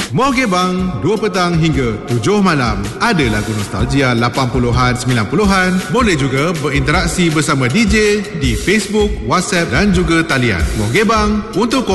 Moge Bang, 2 petang hingga 7 malam. Ada lagu nostalgia 80-an, 90-an. Boleh juga berinteraksi bersama DJ di Facebook, WhatsApp dan juga talian. Moge Bang, untuk